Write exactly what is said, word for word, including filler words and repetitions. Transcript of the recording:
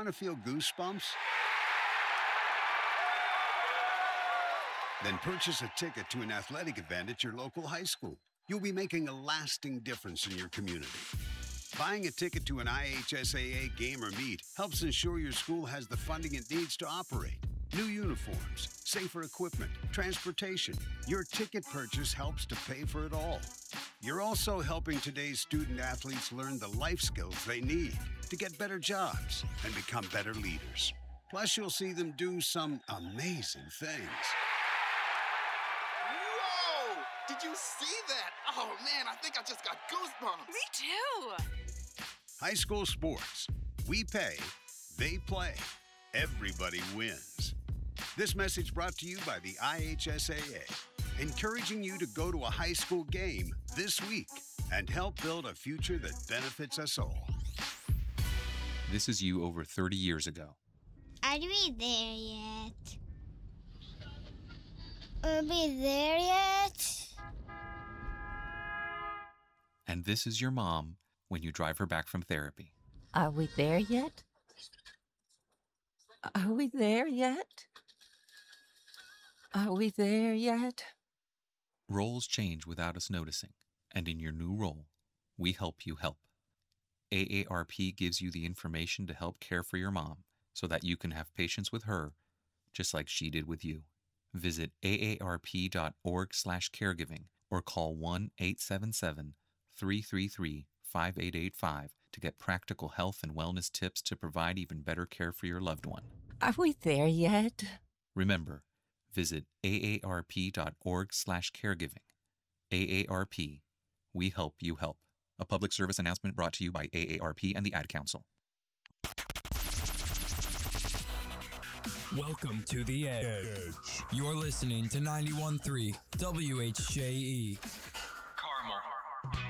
want to feel goosebumps? Then purchase a ticket to an athletic event at your local high school. You'll be making a lasting difference in your community. Buying a ticket to an I H S A A game or meet helps ensure your school has the funding it needs to operate. New uniforms, safer equipment, transportation. Your ticket purchase helps to pay for it all. You're also helping today's student athletes learn the life skills they need to get better jobs and become better leaders. Plus, you'll see them do some amazing things. Whoa! Did you see that? Oh, man, I think I just got goosebumps. Me too. High school sports. We pay, they play. Everybody wins. This message brought to you by the I H S A A, encouraging you to go to a high school game this week and help build a future that benefits us all. This is you over thirty years ago. Are we there yet? Are we there yet? And this is your mom when you drive her back from therapy. Are we there yet? Are we there yet? Are we there yet? Roles change without us noticing, and in your new role, we help you help. A A R P gives you the information to help care for your mom so that you can have patience with her, just like she did with you. Visit A A R P dot org slash caregiving or call one eight seven seven, three three three, five eight eight five to get practical health and wellness tips to provide even better care for your loved one. Are we there yet? Remember, visit A A R P dot org slash caregiving. A A R P, we help you help. A public service announcement brought to you by A A R P and the Ad Council. Welcome to The Edge. You're listening to ninety-one point three W H J E.